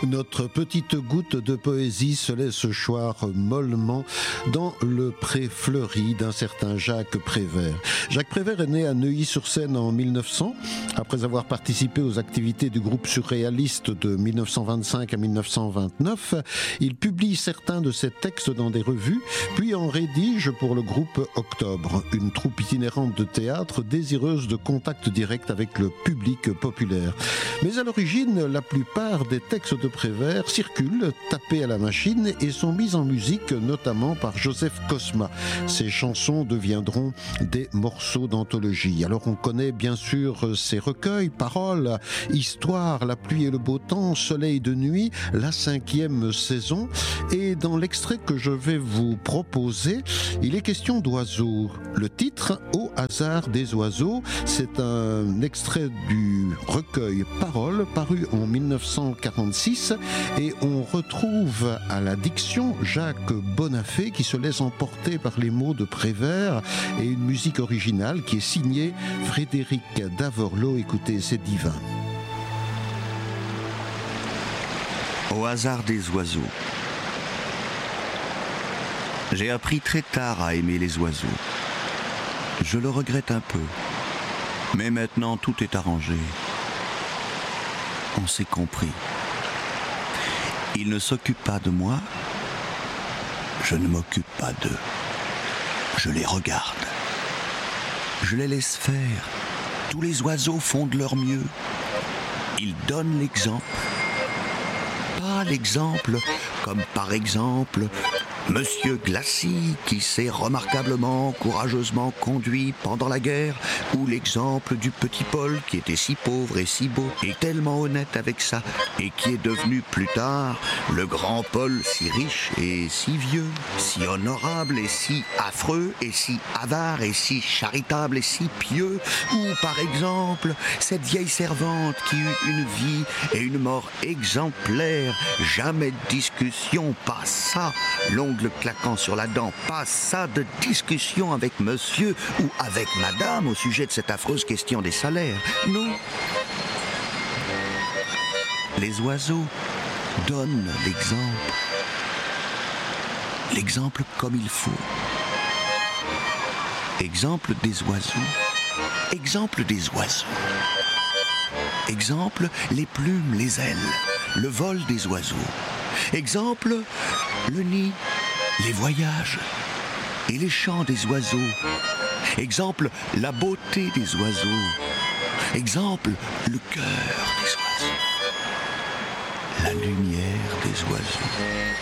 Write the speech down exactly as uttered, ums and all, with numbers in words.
Notre petite goutte de poésie se laisse choir mollement dans le pré fleuri d'un certain Jacques Prévert. Jacques Prévert est né à Neuilly-sur-Seine en mille neuf cents. Après avoir participé aux activités du groupe surréaliste de mille neuf cent vingt-cinq à mille neuf cent vingt-neuf, il publie certains de ses textes dans des revues, puis en rédige pour le groupe Octobre, une troupe itinérante de théâtre désireuse de contact direct avec le public populaire. Mais à l'origine, la plupart des textes de Prévert circulent, tapés à la machine, et sont mis en musique, notamment par Joseph Cosma. Ces chansons deviendront des morceaux d'anthologie. Alors on connaît bien sûr ces recueils, Paroles, Histoire, La pluie et le beau temps, Soleil de nuit, La cinquième saison. Et dans l'extrait que je vais vous proposer, il est question d'oiseaux. Le titre, Au hasard des oiseaux, c'est un extrait du recueil Paroles, paru en mille neuf cent quarante-six, et on retrouve à la diction Jacques Bonafé qui se laisse emporter par les mots de Prévert et une musique originale qui est signée Frédéric Davorleau. Écoutez, c'est divin. Au hasard des oiseaux. J'ai appris très tard à aimer les oiseaux. Je le regrette un peu, mais maintenant tout est arrangé. On s'est compris. Ils ne s'occupent pas de moi, je ne m'occupe pas d'eux. Je les regarde. Je les laisse faire. Tous les oiseaux font de leur mieux. Ils donnent l'exemple. Pas l'exemple comme par exemple Monsieur Glacy, qui s'est remarquablement, courageusement conduit pendant la guerre, ou l'exemple du petit Paul, qui était si pauvre et si beau, et tellement honnête avec ça, et qui est devenu plus tard le grand Paul, si riche et si vieux, si honorable et si affreux, et si avare et si charitable et si pieux, ou par exemple cette vieille servante qui eut une vie et une mort exemplaires, jamais de discussion, pas ça, l'ongle claquant sur la dent, pas ça de discussion avec monsieur ou avec madame au sujet de cette affreuse question des salaires. Non. Les oiseaux donnent l'exemple. L'exemple comme il faut. Exemple des oiseaux. Exemple des oiseaux. Exemple les plumes, les ailes, le vol des oiseaux. Exemple le nid, les voyages et les chants des oiseaux. Exemple, la beauté des oiseaux. Exemple, le cœur des oiseaux. La lumière des oiseaux.